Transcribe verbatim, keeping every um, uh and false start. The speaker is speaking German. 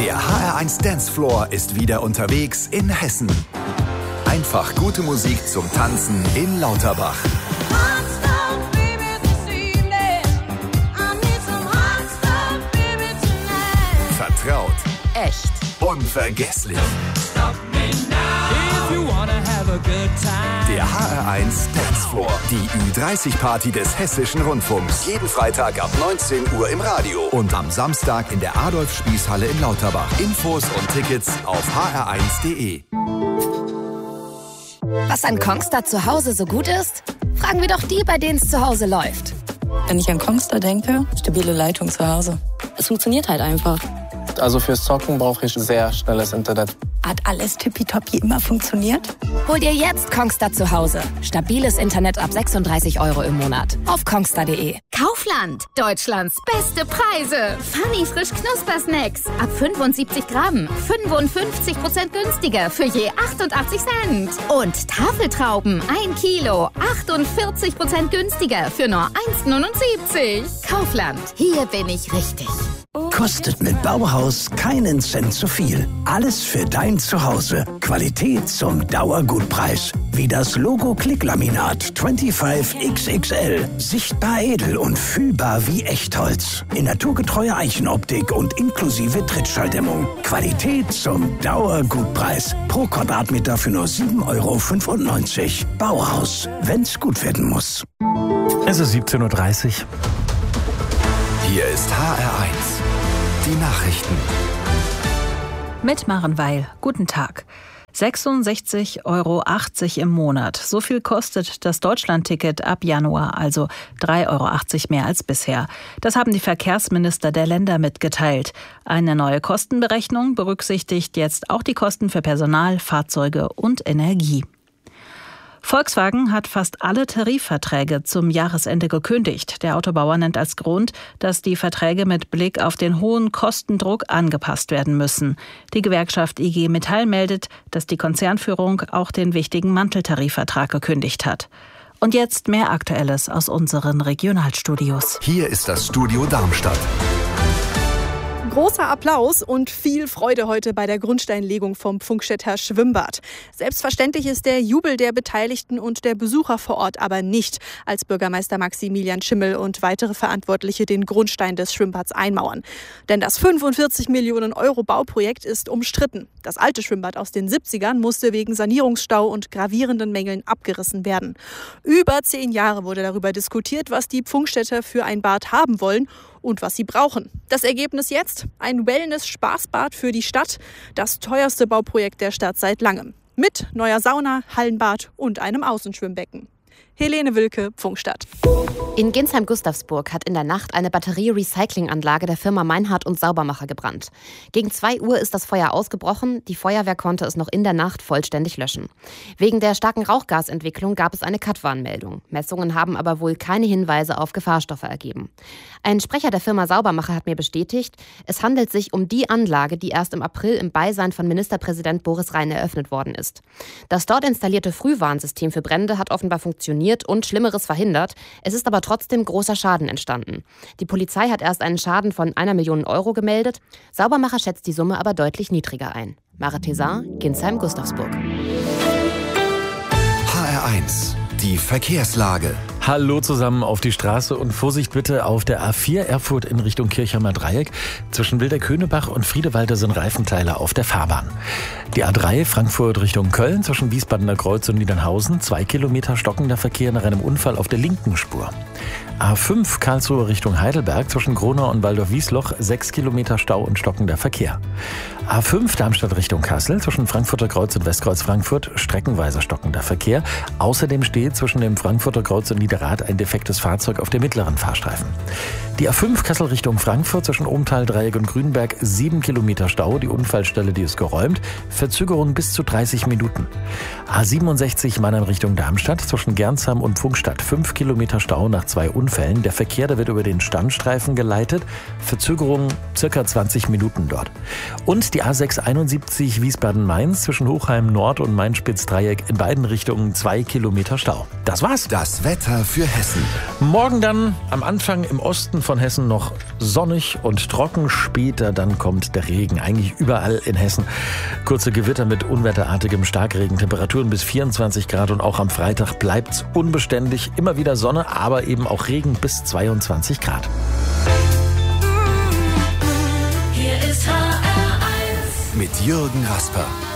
Der H R eins Dancefloor ist wieder unterwegs in Hessen. Einfach gute Musik zum Tanzen in Lauterbach. Vertraut. Echt. Unvergesslich. Der H R eins Dancefloor, die Ü dreißig Party des Hessischen Rundfunks. Jeden Freitag ab neunzehn Uhr im Radio und am Samstag in der Adolf-Spieß-Halle in Lauterbach. Infos und Tickets auf h r eins punkt d e. Was an Kongstar zu Hause so gut ist? Fragen wir doch die, bei denen es zu Hause läuft. Wenn ich an Kongstar denke, stabile Leitung zu Hause. Es funktioniert halt einfach. Also fürs Zocken brauche ich sehr schnelles Internet. Hat alles tippitoppi immer funktioniert? Hol dir jetzt Kongstar zu Hause. Stabiles Internet ab sechsunddreißig Euro im Monat. Auf kongstar punkt d e. Kaufland. Deutschlands beste Preise. Funny frisch Knuspersnacks. Ab fünfundsiebzig Gramm. fünfundfünfzig Prozent günstiger für je achtundachtzig Cent. Und Tafeltrauben. ein Kilo. achtundvierzig Prozent günstiger für nur eins neunundsiebzig. Kaufland. Hier bin ich richtig. Kostet mit Bauhaus keinen Cent zu viel. Alles für dein Zuhause. Qualität zum Dauergutpreis. Wie das Logo Klicklaminat fünfundzwanzig X X L. Sichtbar edel und fühlbar wie Echtholz. In naturgetreuer Eichenoptik und inklusive Trittschalldämmung. Qualität zum Dauergutpreis. Pro Quadratmeter für nur sieben Euro fünfundneunzig. Bauhaus. Wenn's gut werden muss. Es ist siebzehn Uhr dreißig. Hier ist H R eins. Die Nachrichten. Mit Maren Weil. Guten Tag. sechsundsechzig Euro achtzig im Monat. So viel kostet das Deutschlandticket ab Januar, also drei Euro achtzig mehr als bisher. Das haben die Verkehrsminister der Länder mitgeteilt. Eine neue Kostenberechnung berücksichtigt jetzt auch die Kosten für Personal, Fahrzeuge und Energie. Volkswagen hat fast alle Tarifverträge zum Jahresende gekündigt. Der Autobauer nennt als Grund, dass die Verträge mit Blick auf den hohen Kostendruck angepasst werden müssen. Die Gewerkschaft I G Metall meldet, dass die Konzernführung auch den wichtigen Manteltarifvertrag gekündigt hat. Und jetzt mehr Aktuelles aus unseren Regionalstudios. Hier ist das Studio Darmstadt. Großer Applaus und viel Freude heute bei der Grundsteinlegung vom Pfungstädter Schwimmbad. Selbstverständlich ist der Jubel der Beteiligten und der Besucher vor Ort aber nicht, als Bürgermeister Maximilian Schimmel und weitere Verantwortliche den Grundstein des Schwimmbads einmauern. Denn das fünfundvierzig Millionen Euro Bauprojekt ist umstritten. Das alte Schwimmbad aus den siebzigern musste wegen Sanierungsstau und gravierenden Mängeln abgerissen werden. Über zehn Jahre wurde darüber diskutiert, was die Pfungstädter für ein Bad haben wollen und was sie brauchen. Das Ergebnis jetzt? Ein Wellness-Spaßbad für die Stadt. Das teuerste Bauprojekt der Stadt seit langem. Mit neuer Sauna, Hallenbad und einem Außenschwimmbecken. Helene Wilke, Pfungstadt. In Ginsheim-Gustavsburg hat in der Nacht eine Batterie-Recycling-Anlage der Firma Meinhardt und Saubermacher gebrannt. Gegen zwei Uhr ist das Feuer ausgebrochen. Die Feuerwehr konnte es noch in der Nacht vollständig löschen. Wegen der starken Rauchgasentwicklung gab es eine Kat-Warnmeldung. Messungen haben aber wohl keine Hinweise auf Gefahrstoffe ergeben. Ein Sprecher der Firma Saubermacher hat mir bestätigt, es handelt sich um die Anlage, die erst im April im Beisein von Ministerpräsident Boris Rhein eröffnet worden ist. Das dort installierte Frühwarnsystem für Brände hat offenbar funktioniert und Schlimmeres verhindert. Es ist aber trotzdem großer Schaden entstanden. Die Polizei hat erst einen Schaden von einer Million Euro gemeldet. Saubermacher schätzt die Summe aber deutlich niedriger ein. Mara Tesar, Ginsheim-Gustavsburg. H R eins. Die Verkehrslage. Hallo zusammen auf die Straße und Vorsicht bitte auf der A vier Erfurt in Richtung Kirchheimer Dreieck. Zwischen Wilderkönebach und Friedewalde sind Reifenteile auf der Fahrbahn. Die A drei Frankfurt Richtung Köln zwischen Wiesbadener Kreuz und Niedernhausen. Zwei Kilometer stockender Verkehr nach einem Unfall auf der linken Spur. A fünf Karlsruhe Richtung Heidelberg zwischen Gronau und Waldorf-Wiesloch. Sechs Kilometer Stau und stockender Verkehr. A fünf Darmstadt Richtung Kassel zwischen Frankfurter Kreuz und Westkreuz Frankfurt. Streckenweise stockender Verkehr. Außerdem steht zwischen dem Frankfurter Kreuz und Niederrad ein defektes Fahrzeug auf dem mittleren Fahrstreifen. Die A fünf Kassel Richtung Frankfurt zwischen Ohmtal, Dreieck und Grünberg. Sieben Kilometer Stau. Die Unfallstelle, die ist geräumt. Verzögerung bis zu dreißig Minuten. A siebenundsechzig Mannheim Richtung Darmstadt zwischen Gernsheim und Pfungstadt. Fünf Kilometer Stau nach zwei Unfällen. Unfällen. Der Verkehr, der wird über den Standstreifen geleitet. Verzögerung circa zwanzig Minuten dort. Und die A sechs einundsiebzig Wiesbaden-Mainz zwischen Hochheim Nord und Main-Spitz-Dreieck in beiden Richtungen zwei Kilometer Stau. Das war's. Das Wetter für Hessen. Morgen dann am Anfang im Osten von Hessen noch sonnig und trocken. Später dann kommt der Regen. Eigentlich überall in Hessen. Kurze Gewitter mit unwetterartigem Starkregen. Temperaturen bis vierundzwanzig Grad und auch am Freitag bleibt's unbeständig. Immer wieder Sonne, aber eben auch Regen bis zweiundzwanzig Grad. Hier ist H R eins mit Jürgen Rasper.